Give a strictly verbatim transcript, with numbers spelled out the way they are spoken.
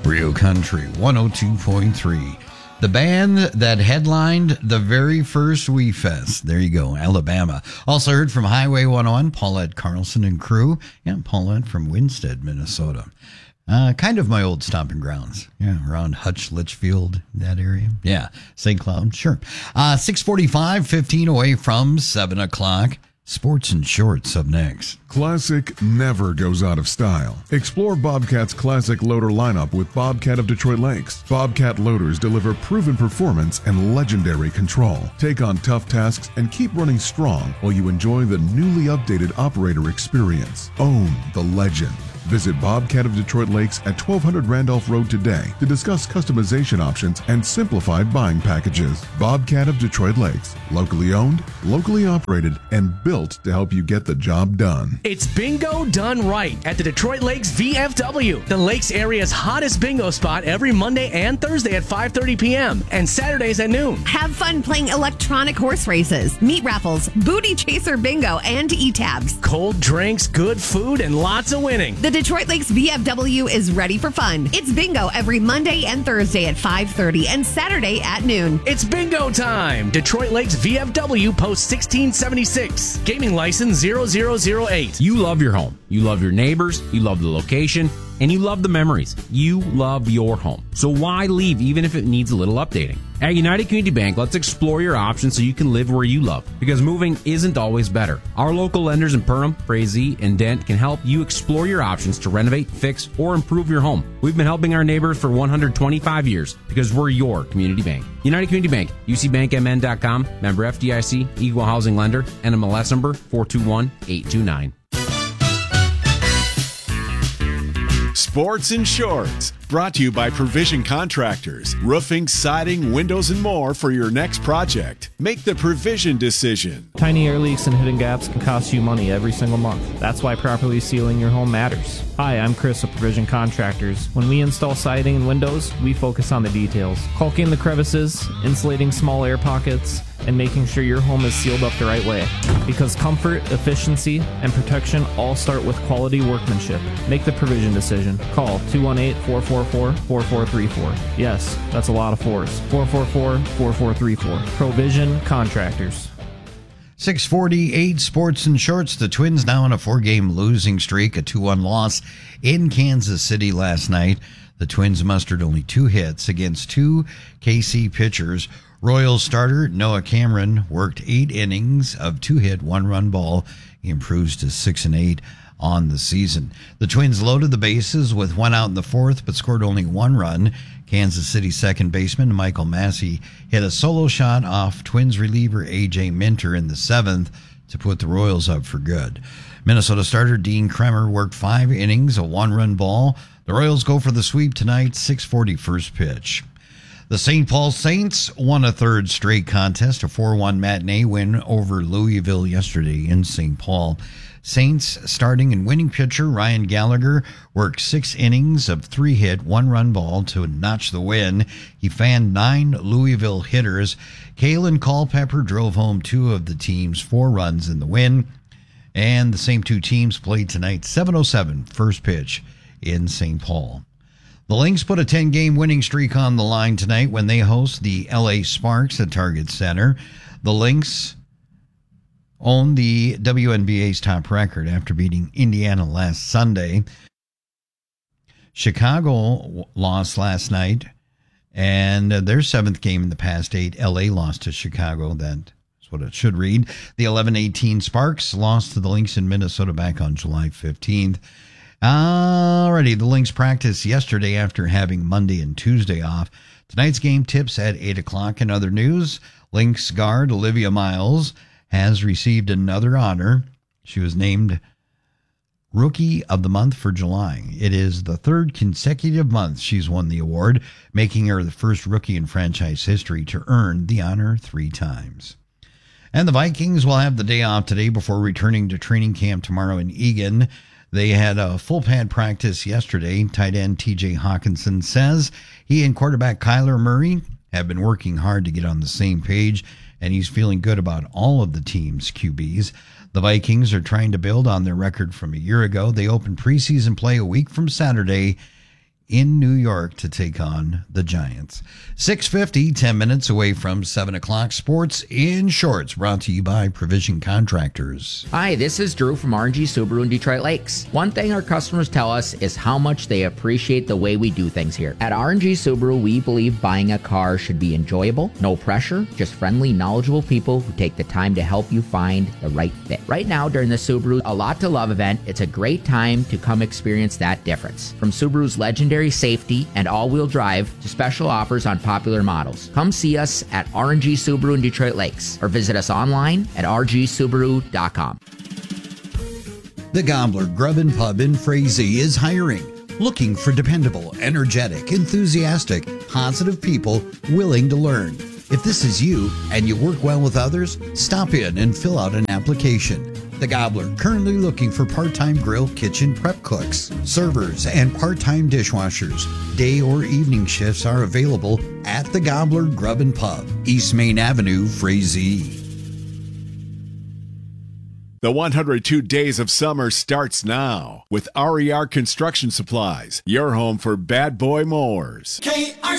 Rio Country one oh two point three. The band that headlined the very first Wee Fest. There you go, Alabama. Also heard from Highway one oh one, Paulette Carlson and crew. Yeah, Paulette from Winstead, Minnesota. Uh, kind of my old stomping grounds. Yeah, around Hutch, Litchfield, that area. Yeah, Saint Cloud, sure. Uh, six forty-five, fifteen away from seven o'clock. Sports and Shorts up next. Classic never goes out of style. Explore Bobcat's classic loader lineup with Bobcat of Detroit Lakes. Bobcat loaders deliver proven performance and legendary control. Take on tough tasks and keep running strong while you enjoy the newly updated operator experience. Own the legend. Visit Bobcat of Detroit Lakes at twelve hundred Randolph Road today to discuss customization options and simplified buying packages. Bobcat of Detroit Lakes. Locally owned, locally operated, and built to help you get the job done. It's bingo done right at the Detroit Lakes V F W, the Lakes area's hottest bingo spot every Monday and Thursday at five thirty p.m. and Saturdays at noon. Have fun playing electronic horse races, meat raffles, booty chaser bingo, and e-tabs. Cold drinks, good food, and lots of winning. The Detroit Lakes V F W is ready for fun. It's bingo every Monday and Thursday at five thirty and Saturday at noon. It's bingo time. Detroit Lakes V F W, Post sixteen seventy-six. Gaming license zero zero zero eight. You love your home. You love your neighbors. You love the location. And you love the memories. You love your home. So why leave even if it needs a little updating? At United Community Bank, let's explore your options so you can live where you love. Because moving isn't always better. Our local lenders in Perham, Frazee, and Dent can help you explore your options to renovate, fix, or improve your home. We've been helping our neighbors for one hundred twenty-five years because we're your community bank. United Community Bank, U C bank M N dot com, member F D I C, equal housing lender, N M L S number four two one eight two nine. Sports and Shorts, brought to you by Provision Contractors. Roofing, siding, windows, and more for your next project. Make the Provision decision. Tiny air leaks and hidden gaps can cost you money every single month. That's why properly sealing your home matters. Hi, I'm Chris of Provision Contractors. When we install siding and windows, we focus on the details. Caulking the crevices, insulating small air pockets, and making sure your home is sealed up the right way. Because comfort, efficiency, and protection all start with quality workmanship. Make the Provision decision. Call two one eight, four four four, four four three four. Yes, that's a lot of fours. four four four, four four three four. Provision Contractors. six forty-eight Sports and Shorts. The Twins now on a four-game losing streak, a two one loss in Kansas City last night. The Twins mustered only two hits against two K C pitchers. Royals starter Noah Cameron worked eight innings of two-hit, one-run ball. He improves to six and eight on the season. The Twins loaded the bases with one out in the fourth, but scored only one run. Kansas City second baseman Michael Massey hit a solo shot off Twins reliever A J Minter in the seventh to put the Royals up for good. Minnesota starter Dean Kremer worked five innings, a one-run ball. The Royals go for the sweep tonight, six forty first pitch. The Saint Paul Saints won a third straight contest, a four one matinee win over Louisville yesterday in Saint Paul. Saints starting and winning pitcher Ryan Gallagher worked six innings of three-hit, one-run ball to notch the win. He fanned nine Louisville hitters. Kalen Culpepper drove home two of the team's four runs in the win. And the same two teams played tonight, seven oh seven first pitch in Saint Paul. The Lynx put a ten-game winning streak on the line tonight when they host the L A Sparks at Target Center. The Lynx own the W N B A's top record after beating Indiana last Sunday. Chicago lost last night, and their seventh game in the past eight. L A lost to Chicago. That's what it should read. The eleven eighteen Sparks lost to the Lynx in Minnesota back on July fifteenth. Alrighty, the Lynx practiced yesterday after having Monday and Tuesday off. Tonight's game tips at eight o'clock. In other news, Lynx guard Olivia Miles has received another honor. She was named Rookie of the Month for July. It is the third consecutive month she's won the award, making her the first rookie in franchise history to earn the honor three times. And the Vikings will have the day off today before returning to training camp tomorrow in Eagan. They had a full pad practice yesterday. Tight end T J Hawkinson says he and quarterback Kyler Murray have been working hard to get on the same page, and he's feeling good about all of the team's Q Bs. The Vikings are trying to build on their record from a year ago. They open preseason play a week from Saturday in New York to take on the Giants. six fifty, ten minutes away from seven o'clock. Sports in Shorts, brought to you by Provision Contractors. Hi, this is Drew from R and G Subaru in Detroit Lakes. One thing our customers tell us is how much they appreciate the way we do things here. At R and G Subaru, we believe buying a car should be enjoyable, no pressure, just friendly, knowledgeable people who take the time to help you find the right fit. Right now, during the Subaru A Lot to Love event, it's a great time to come experience that difference. From Subaru's legendary safety and all-wheel drive to special offers on popular models. Come see us at R and G Subaru in Detroit Lakes or visit us online at r g subaru dot com. The Gobbler Grub and Pub in Frazee is hiring. Looking for dependable, energetic, enthusiastic, positive people willing to learn. If this is you and you work well with others, stop in and fill out an application. The Gobbler, currently looking for part-time grill kitchen prep cooks, servers, and part-time dishwashers. Day or evening shifts are available at The Gobbler Grub and Pub, East Main Avenue, Frazee. The one hundred two Days of Summer starts now with R E R Construction Supplies, your home for bad boy mowers. K R